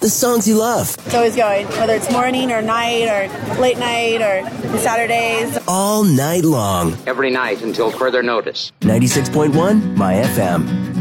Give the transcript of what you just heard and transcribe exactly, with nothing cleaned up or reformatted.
the songs you love. It's always going, whether it's morning or night or late night or Saturdays. All night long. Every night until further notice. ninety-six point one My F M.